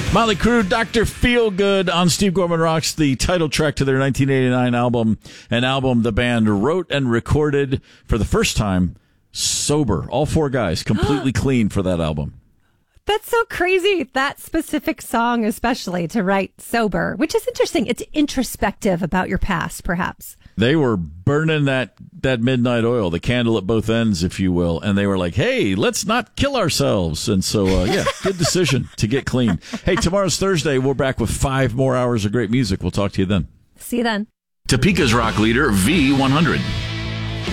Motley Crue, Dr. Feelgood on Steve Gorman Rocks, the title track to their 1989 album, an album the band wrote and recorded for the first time sober. All four guys completely clean for that album. That's so crazy. That specific song, especially to write sober, which is interesting. It's introspective about your past, perhaps. They were burning that midnight oil, the candle at both ends, if you will. And they were like, hey, let's not kill ourselves. And so, good decision to get clean. Hey, tomorrow's Thursday. We're back with 5 more hours of great music. We'll talk to you then. See you then. Topeka's rock leader, V100.